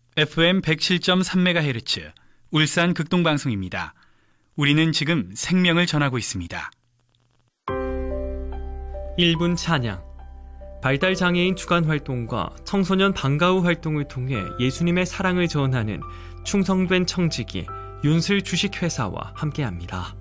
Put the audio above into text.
FM 107.3MHz 울산 극동방송입니다. 우리는 지금 생명을 전하고 있습니다. 1분 찬양. 발달장애인 주간 활동과 청소년 방과후 활동을 통해 예수님의 사랑을 전하는 충성된 청지기 윤슬 주식회사와 함께합니다.